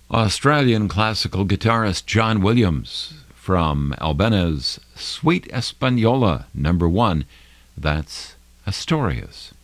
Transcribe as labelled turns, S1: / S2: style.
S1: Australian classical guitarist John Williams from Albéna's Suite Española No. 1. That's Asturias.